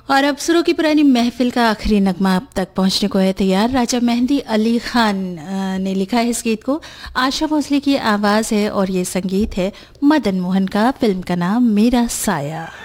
और अफसरों की पुरानी महफिल का आखिरी नगमा अब तक पहुंचने को है तैयार। राजा मेहंदी अली खान ने लिखा है इस गीत को। आशा भोसले की आवाज़ है और ये संगीत है मदन मोहन का। फिल्म का नाम मेरा साया।